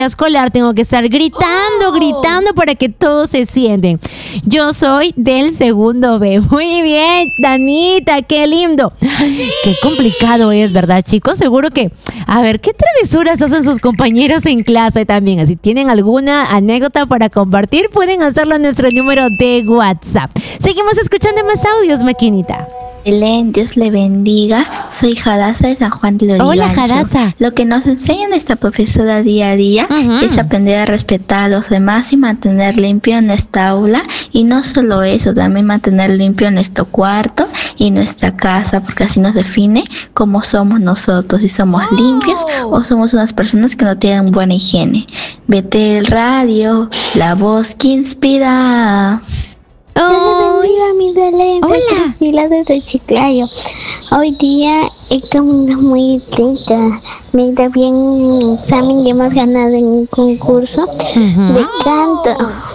escolar tengo que estar gritando para que todos se sienten. Yo soy del segundo B. Muy bien, Danita, qué lindo. Sí. Qué complicado es, ¿verdad, chicos? Seguro que, a ver, ¿qué travesuras hacen sus compañeros en clase también? Si tienen alguna anécdota para compartir, pueden hacerlo en nuestro número de WhatsApp. Seguimos escuchando más audios, maquinita. Belén, Dios le bendiga. Soy Hadassah de San Juan de Lurigancho. Hola, Hadassah. Lo que nos enseña nuestra profesora día a día es aprender a respetar a los demás y mantener limpio nuestra aula. Y no solo eso, también mantener limpio nuestro cuarto y nuestra casa, porque así nos define cómo somos nosotros, si somos limpios o somos unas personas que no tienen buena higiene. Vete el radio, la voz que inspira. Dios le bendiga, mi Belén. Soy Hola. Camila desde Chiclayo. Hoy día estamos muy triste. Me da bien un examen y hemos ganado en un concurso de canto.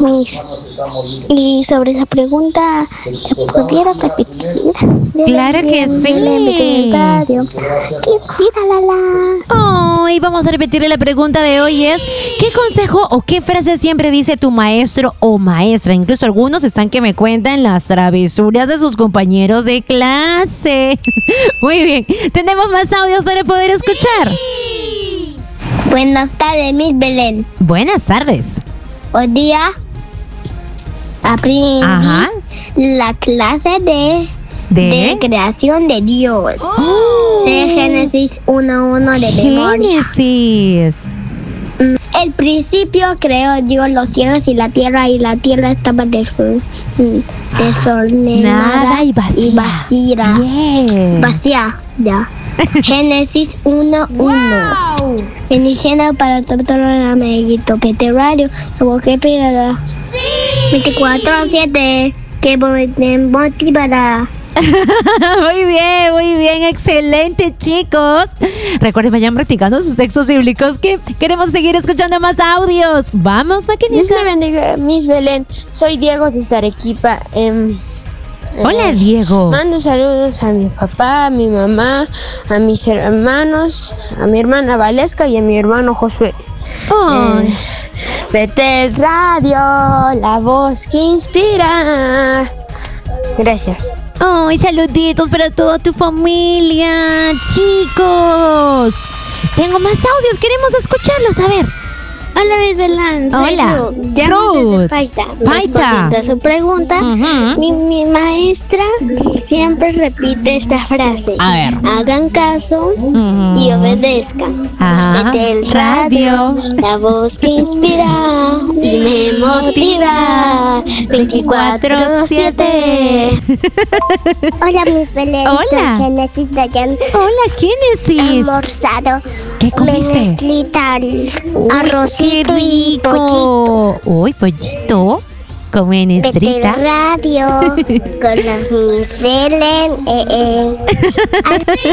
Y sobre esa pregunta, ¿la pudiera repetir? Claro que sí. Belén, radio. Y vamos a repetirle la pregunta de hoy es, ¿qué consejo o qué frase siempre dice tu maestro o maestra? Incluso algunos están que me cuentan las travesuras de sus compañeros de clase. Muy bien, tenemos más audios para poder escuchar. Buenas tardes, Miss Belén. Buenas tardes. Hoy día aprendí la clase de creación de Dios. De Génesis 1:1 de memoria. Génesis. El principio creó Dios los cielos y la tierra estaba desordenada y vacía. Vacía, ya. Génesis 1:1. Iniciando para todo el amiguito que te radio, la que pirada. 24/7 que motivará. Muy bien, excelente, chicos. Recuerden, vayan practicando sus textos bíblicos que queremos seguir escuchando más audios. Vamos, maquinita. Dios le bendiga, Miss Belén. Soy Diego desde Arequipa. Hola, Diego. Mando saludos a mi papá, a mi mamá, a mis hermanos, a mi hermana Valesca y a mi hermano Josué. Vete el radio, la voz que inspira. Gracias. Saluditos para toda tu familia, chicos. Tengo más audios, queremos escucharlos, a ver. Hola, Miss Belén. Soy Hola. Ruth. Llamo desde Paita. Respondiendo a su pregunta, mi maestra siempre repite esta frase. A ver. Hagan caso y obedezcan. Vete el radio, la voz que inspira y me motiva. 24/7. Hola, Miss Belén. Hola. Soy Génesis Dayan. Hola, Génesis. Almorzado. ¿Qué comiste? Menestrita, arrocito ¡Qué y pollito. rico! Uy, pollito con Vete menestrita. el radio con la Miss Belén. Así.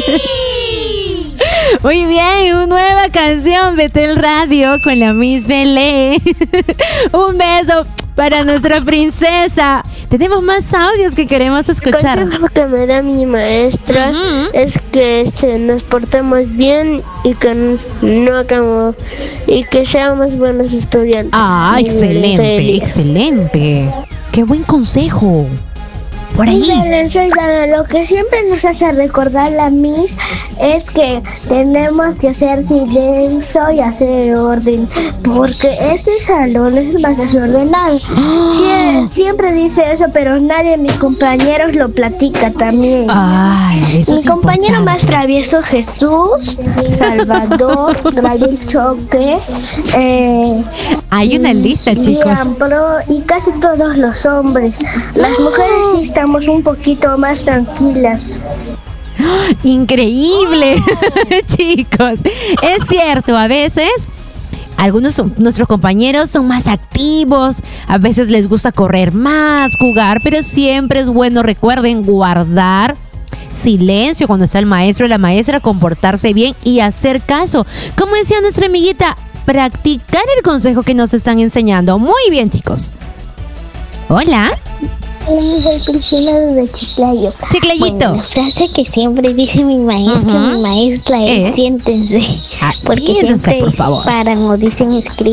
Muy bien, una nueva canción, Vete el radio con la Miss Belén. Un beso para nuestra princesa. Tenemos más audios que queremos escuchar. El consejo que me da mi maestra es que nos portemos bien y que no hagamos y que seamos buenos estudiantes. Excelente. Qué buen consejo. Por ahí. Soy Dana. Lo que siempre nos hace recordar la Miss es que tenemos que hacer silencio y hacer orden, porque este salón es más desordenado. Siempre dice eso, pero nadie de mis compañeros lo platica también. Eso Mi es compañero importante. más travieso, Jesús, Salvador, Gabriel Choque, Hay una lista, chicos. Liambro y casi todos los hombres. Las mujeres sí estamos un poquito más tranquilas. Increíble, chicos. Es cierto, a veces nuestros compañeros son más activos, a veces les gusta correr más, jugar, pero siempre es bueno, recuerden, guardar silencio cuando está el maestro o la maestra, comportarse bien y hacer caso. Como decía nuestra amiguita, practicar el consejo que nos están enseñando. Muy bien, chicos. Hola. Soy Cristina de Chiclayo. Chiclayito. Bueno, la frase que siempre dice mi maestra es siéntense. Ah, Porque siéntense, siempre por favor. paran o dicen escriben.